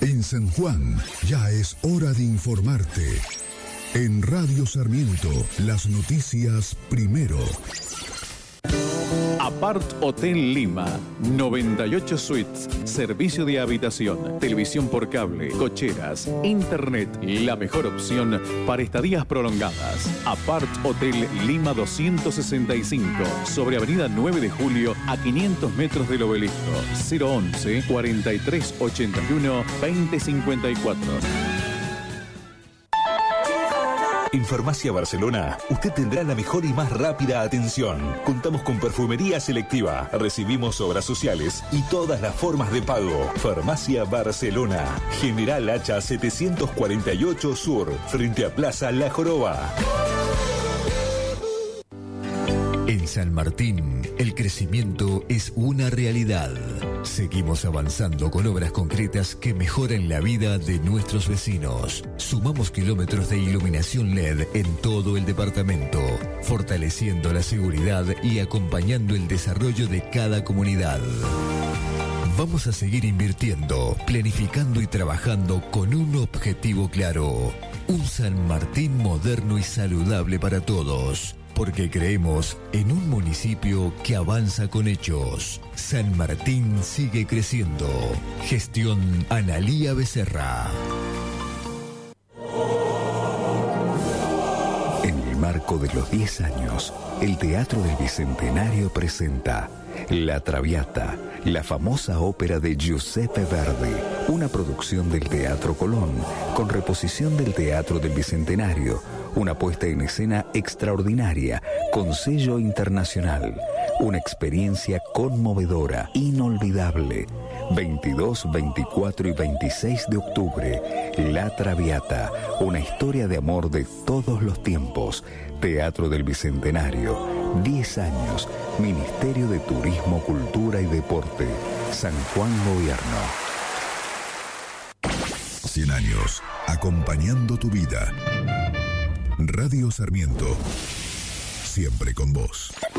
En San Juan ya es hora de informarte. En Radio Sarmiento, las noticias primero. Apart Hotel Lima, 98 suites, servicio de habitación, televisión por cable, cocheras, internet, la mejor opción para estadías prolongadas. Apart Hotel Lima 265, sobre Avenida 9 de Julio, a 500 metros del Obelisco. 011 4381 2054. En Farmacia Barcelona, usted tendrá la mejor y más rápida atención. Contamos con perfumería selectiva, recibimos obras sociales y todas las formas de pago. Farmacia Barcelona, General Hacha 748 Sur, frente a Plaza La Joroba. En San Martín, el crecimiento es una realidad. Seguimos avanzando con obras concretas que mejoran la vida de nuestros vecinos. Sumamos kilómetros de iluminación LED en todo el departamento, fortaleciendo la seguridad y acompañando el desarrollo de cada comunidad. Vamos a seguir invirtiendo, planificando y trabajando con un objetivo claro: un San Martín moderno y saludable para todos. Porque creemos en un municipio que avanza con hechos. San Martín sigue creciendo. Gestión Analía Becerra. En el marco de los 10 años, el Teatro del Bicentenario presenta La Traviata, la famosa ópera de Giuseppe Verdi, una producción del Teatro Colón, con reposición del Teatro del Bicentenario, una puesta en escena extraordinaria, con sello internacional, una experiencia conmovedora, inolvidable. 22, 24 y 26 de octubre, La Traviata, una historia de amor de todos los tiempos. Teatro del Bicentenario, 10 años, Ministerio de Turismo, Cultura y Deporte, San Juan Gobierno. 100 años, acompañando tu vida. Radio Sarmiento, siempre con vos.